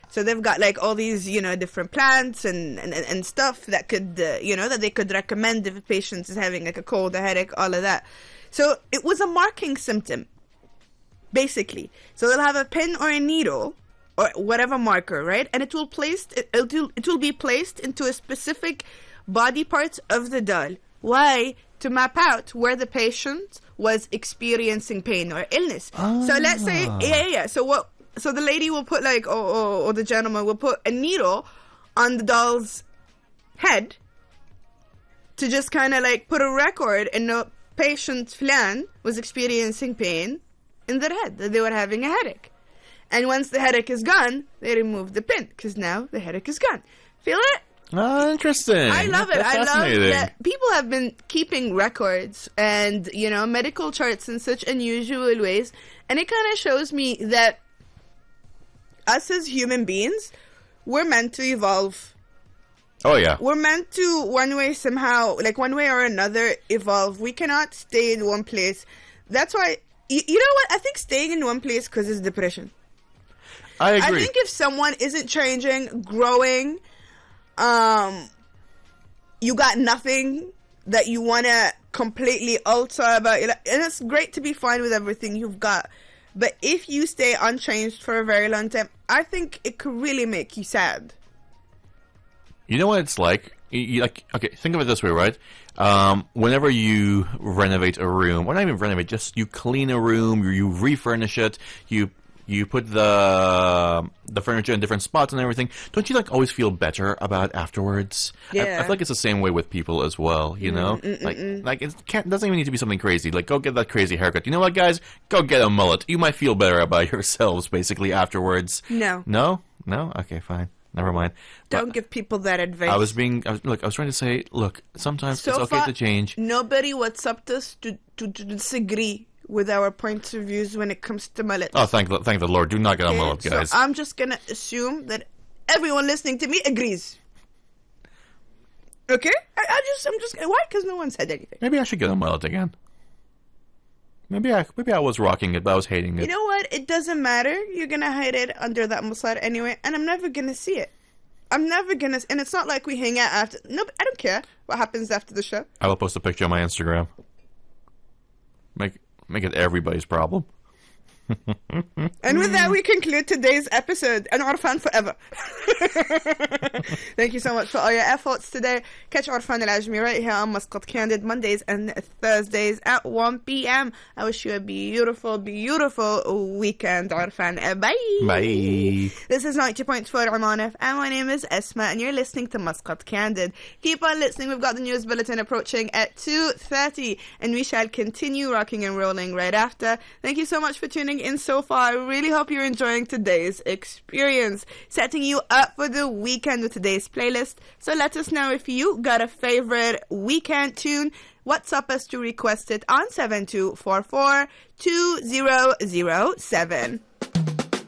So they've got like all these, different plants and stuff that could, that they could recommend if a patient is having like a cold, a headache, all of that. So it was a marking symptom, basically. So they'll have a pin or a needle or whatever marker, right? And it will be placed into a specific body part of the doll. Why? To map out where the patient was experiencing pain or illness. Oh. So let's say, yeah. So the lady will put or the gentleman will put a needle on the doll's head to just kind of like put a record and know patient Flan was experiencing pain in their head, that they were having a headache. And once the headache is gone, they remove the pin because now the headache is gone. Feel it? Oh, interesting. I love it. That's I love fascinating. that people have been keeping records and, medical charts in such unusual ways. And it kind of shows me that us as human beings, we're meant to evolve. Oh, yeah. We're meant to, one way or another, evolve. We cannot stay in one place. That's why, you know what? I think staying in one place causes depression. I agree. I think if someone isn't changing, growing, you got nothing that you want to completely alter about your life. And it's great to be fine with everything you've got. But if you stay unchanged for a very long time, I think it could really make you sad. You know what it's like? Okay, think of it this way, right? Whenever you renovate a room, or not even renovate, just you clean a room, you refurnish it, you put the furniture in different spots and everything. Don't you always feel better about it afterwards? Yeah. I feel like it's the same way with people as well. You know, like it doesn't even need to be something crazy. Like, go get that crazy haircut. You know what, guys? Go get a mullet. You might feel better about yourselves basically afterwards. No. Okay, fine. Never mind. Don't give people that advice. I was trying to say, look, sometimes it's okay to change. Nobody WhatsApped us to disagree with our points of views when it comes to mullets. Oh, thank the Lord. Do not get a mullet, guys. So I'm just going to assume that everyone listening to me agrees. Okay? I'm just why? Because no one said anything. Maybe I should get a mullet again. Maybe I was rocking it, but I was hating it. You know what? It doesn't matter. You're going to hide it under that muslad anyway, and I'm never going to see it. I'm never going to... And it's not like we hang out after... No, I don't care what happens after the show. I will post a picture on my Instagram. Make it everybody's problem. And with that, we conclude today's episode. And Orfan forever. Thank you so much for all your efforts today. Catch Orfan Al-Ajmi right here on Muscat Candid Mondays and Thursdays at 1 p.m. I wish you a beautiful, beautiful weekend, Orfan. Bye. Bye. This is 90.4 Oman FM. My name is Esma, and you're listening to Muscat Candid. Keep on listening. We've got the news bulletin approaching at 2:30, and we shall continue rocking and rolling right after. Thank you so much for tuning in so far. I really hope you're enjoying today's experience, setting you up for the weekend with today's playlist. So let us know if you got a favorite weekend tune. WhatsApp us to request it on 7244 2007.